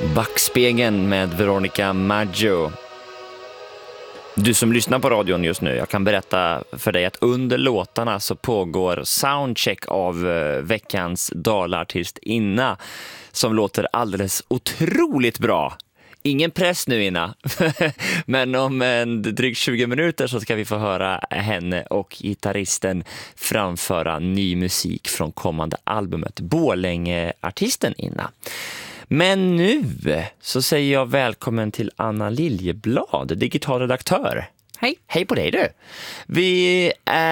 Backspegeln med Veronica Maggio. Du som lyssnar på radion just nu, jag kan berätta för dig att under låtarna så pågår soundcheck av veckans dalartist Inna, som låter alldeles otroligt bra. Ingen press nu, Inna. Men om en drygt 20 minuter så ska vi få höra henne och gitarristen framföra ny musik från kommande albumet Borlänge-artisten Inna. Men nu så säger jag välkommen till Anna Liljeblad, digital redaktör. Hej. Hej på dig du. Vi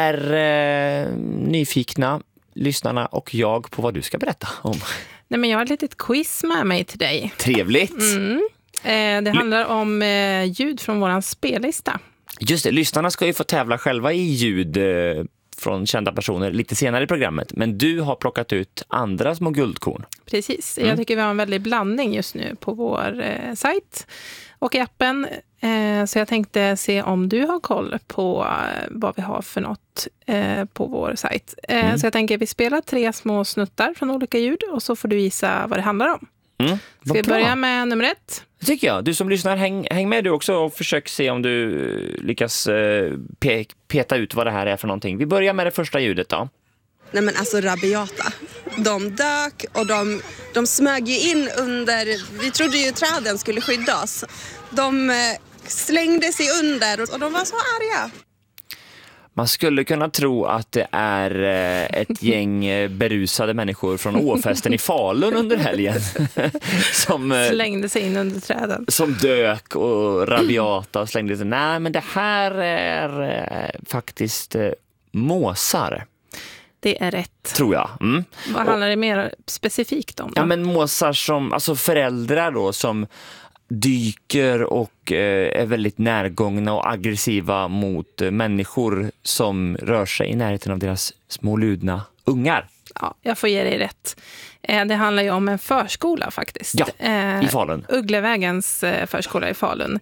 är nyfikna, lyssnarna och jag, på vad du ska berätta om. Nej, men jag har ett litet quiz med mig till dig. Trevligt. Det handlar om ljud från våran spellista. Just det, lyssnarna ska ju få tävla själva i ljud från kända personer lite senare i programmet. Men du har plockat ut andra små guldkorn. Precis, jag tycker vi har en väldig blandning just nu på vår sajt och i appen. Så jag tänkte se om du har koll på vad vi har för något på vår sajt. Så jag tänker vi spelar 3 små snuttar från olika ljud och så får du gissa vad det handlar om. Ska vi börja med nummer 1? Det tycker jag. Du som lyssnar, häng med du också och försök se om du lyckas peta ut vad det här är för någonting. Vi börjar med det första ljudet då. Nej men alltså rabiata. De dök och de smög ju in under, vi trodde ju träden skulle skydda oss. De slängde sig under och de var så arga. Man skulle kunna tro att det är ett gäng berusade människor från Åfesten i Falun under helgen. Som slängde sig in under träden. Som dök och rabiata och slängde sig. Nej, men det här är faktiskt måsar. Det är rätt. Tror jag. Vad handlar det mer specifikt om? Ja, men måsar som, alltså föräldrar då, som dyker och är väldigt närgångna och aggressiva mot människor som rör sig i närheten av deras små ludna ungar. Ja, jag får ge dig rätt. Det handlar ju om en förskola faktiskt. Ja, i Falun. Ugglevägens förskola i Falun.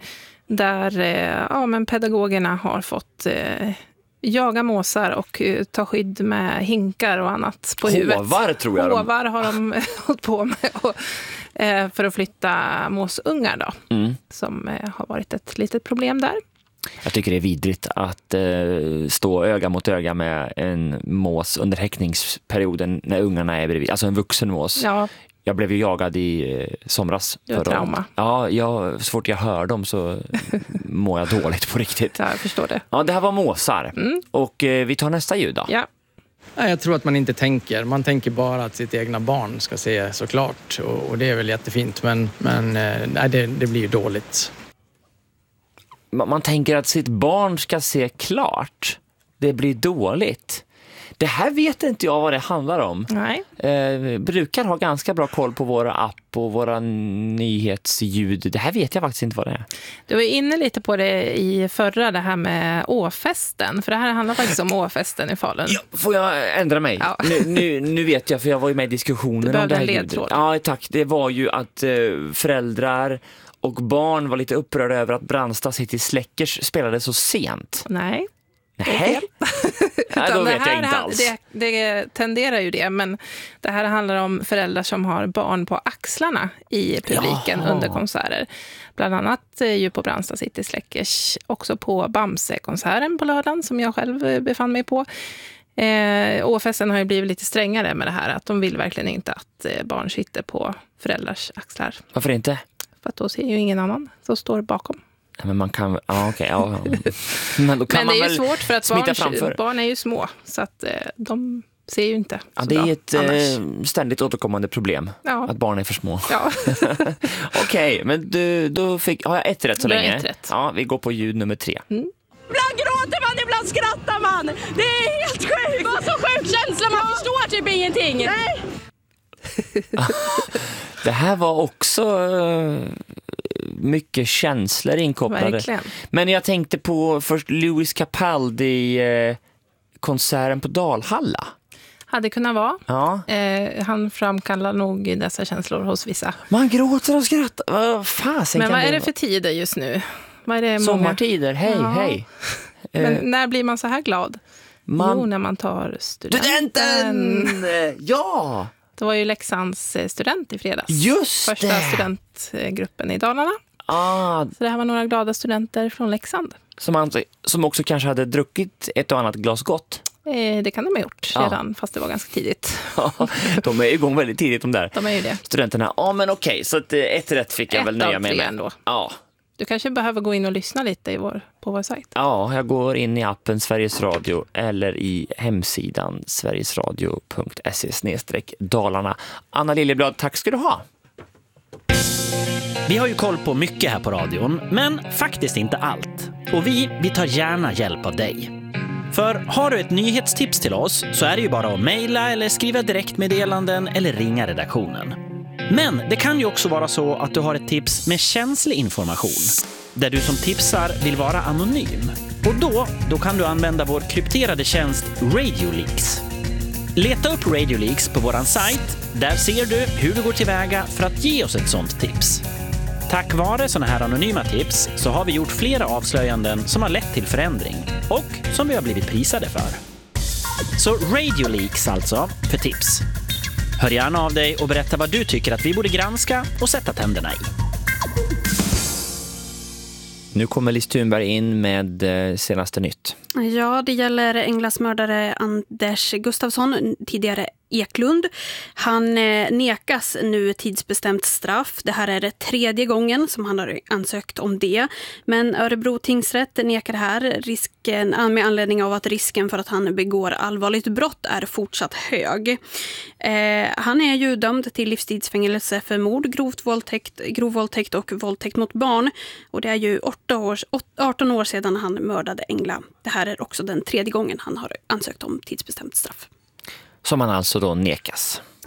Där men pedagogerna har fått jaga måsar och ta skydd med hinkar och annat på huvudet. Hovar tror jag. Hovar har de hållit på med för att flytta måsungar då. Som har varit ett litet problem där. Jag tycker det är vidrigt att stå öga mot öga med en mås under häckningsperioden när ungarna är bredvid. Alltså en vuxen mås. Ja. Jag blev ju jagad i somras. Du har trauma. Ja, så fort jag hör dem så mår jag dåligt på riktigt. Ja, jag förstår det. Ja, det här var måsar. Och vi tar nästa ljud då. Ja. Jag tror att man inte tänker. Man tänker bara att sitt egna barn ska se såklart. Och det är väl jättefint. Men det blir ju dåligt. Man tänker att sitt barn ska se klart. Det blir dåligt. Det här vet inte jag vad det handlar om. Nej. Brukar ha ganska bra koll på våra app och våra nyhetsljud. Det här vet jag faktiskt inte vad det är. Du var inne lite på det i förra, det här med Åfesten. För det här handlar faktiskt om Åfesten i Falun. Ja, får jag ändra mig? Ja. Nu vet jag, för jag var ju med i diskussionen om det här ljudet. Ja, tack. Det var ju att föräldrar och barn var lite upprörda över att Brandsta City Släckers spelade så sent. Nej. Nej. Ja, då vet jag inte alls. Det tenderar ju det, men det här handlar om föräldrar som har barn på axlarna i publiken under konserter. Bland annat ju på Brandsta City Släckers, också på Bamse-konserten på lördagen som jag själv befann mig på. Åfesten har ju blivit lite strängare med det här, att de vill verkligen inte att barn sitter på föräldrars axlar. Varför inte? För att då ser ju ingen annan som står bakom. Men man kan, Men då kan man det är väl ju svårt för att barn är ju små, så att de ser ju inte så det är ett annars. Ständigt återkommande problem, att barn är för små. Ja. Okej, men då har jag ett rätt så länge. Ett rätt. Ja, vi går på ljud nummer 3. Ibland gråter man, ibland skrattar man. Det är helt sjukt. Det var så sjuk känsla, man förstår typ ingenting. Nej. Det här var också mycket känslor inkopplade. Verkligen. Men jag tänkte på först Louis Capaldi konserten på Dalhalla. Hade kunnat vara. Ja. Han framkallar nog dessa känslor hos vissa. Man gråter och skrattar. Men vad är det för tider just nu? Vad är det sommartider, hej. Men när blir man så här glad? Jo, när man tar studenten. Ja! Det var ju Leksands student i fredags. Just Första det! studentgruppen i Dalarna. Så det här var några glada studenter från Leksand. Som också kanske hade druckit ett och annat glas gott. Det kan de ha gjort redan, fast det var ganska tidigt. De är igång väldigt tidigt, de där. De är ju det. Studenterna, men okej, så att ett rätt fick jag väl nöja mig med. Ändå. Ja. Du kanske behöver gå in och lyssna lite på vår sajt. Ja, jag går in i appen Sveriges Radio eller i hemsidan sverigesradio.se/Dalarna. Anna Liljeblad, tack ska du ha. Vi har ju koll på mycket här på radion, men faktiskt inte allt. Och vi tar gärna hjälp av dig. För har du ett nyhetstips till oss så är det ju bara att mejla eller skriva direktmeddelanden eller ringa redaktionen. Men det kan ju också vara så att du har ett tips med känslig information, där du som tipsar vill vara anonym. Och då kan du använda vår krypterade tjänst Radio Leaks. Leta upp Radio Leaks på våran sajt. Där ser du hur du går tillväga för att ge oss ett sånt tips. Tack vare såna här anonyma tips så har vi gjort flera avslöjanden som har lett till förändring och som vi har blivit prisade för. Så Radio Leaks alltså för tips. Hör gärna av dig och berätta vad du tycker att vi borde granska och sätta tänderna i. Nu kommer Liz Thunberg in med senaste nytt. Ja, det gäller Englasmördare Anders Gustafsson, tidigare Eklund. Han nekas nu tidsbestämt straff. Det här är det 3:e gången som han har ansökt om det. Men Örebro tingsrätt nekar här risken, med anledning av att risken för att han begår allvarligt brott är fortsatt hög. Han är ju dömd till livstidsfängelse för mord, grov våldtäkt och våldtäkt mot barn. Och det är ju 18 år sedan han mördade Engla. Det här är också den 3:e gången han har ansökt om tidsbestämt straff. Som han alltså då nekas.